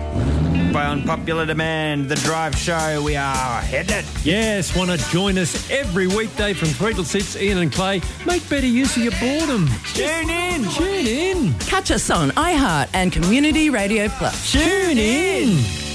By unpopular demand, the Drive Show, we are headed. Yes, want to join us every weekday from 3 till 6, Ian and Clay. Make better use of your boredom. Tune in. Tune in. Catch us on iHeart and Community Radio Plus. Tune in.